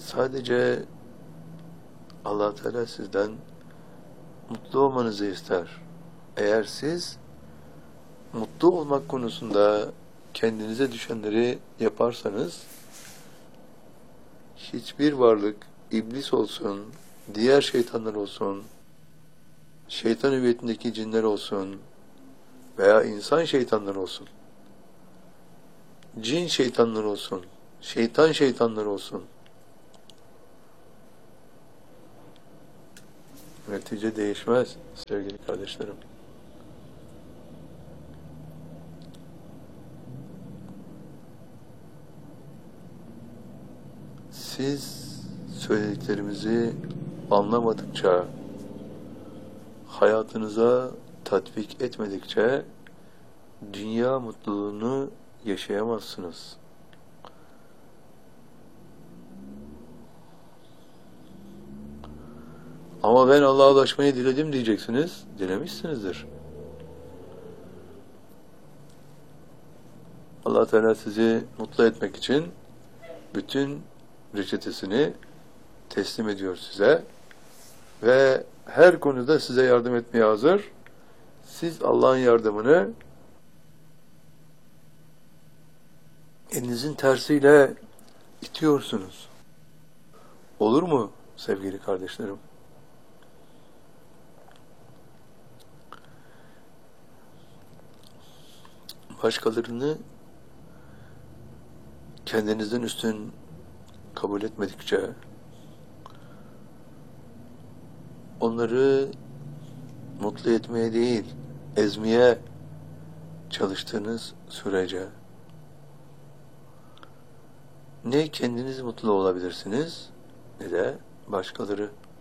Sadece Allah Teala sizden mutlu olmanızı ister. Eğer siz mutlu olmak konusunda kendinize düşenleri yaparsanız, hiçbir varlık, iblis olsun, diğer şeytanlar olsun, şeytan hüviyetindeki cinler olsun veya insan şeytanlar olsun, cin şeytanlar olsun, şeytan şeytanlar olsun, netice değişmez sevgili kardeşlerim. Siz söylediklerimizi anlamadıkça, hayatınıza tatbik etmedikçe dünya mutluluğunu yaşayamazsınız. Ama ben Allah'a ulaşmayı diledim diyeceksiniz. Dilemişsinizdir. Allah Teala sizi mutlu etmek için bütün reçetesini teslim ediyor size ve her konuda size yardım etmeye hazır. Siz Allah'ın yardımını elinizin tersiyle itiyorsunuz. Olur mu sevgili kardeşlerim? Başkalarını kendinizden üstün kabul etmedikçe, onları mutlu etmeye değil, ezmeye çalıştığınız sürece ne kendiniz mutlu olabilirsiniz ne de başkaları.